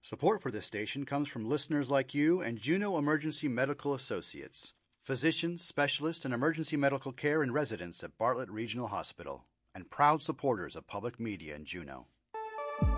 Support for this station comes from listeners like you and Juneau Emergency Medical Associates, physicians, specialists in emergency medical care and residents at Bartlett Regional Hospital, and proud supporters of public media in Juneau.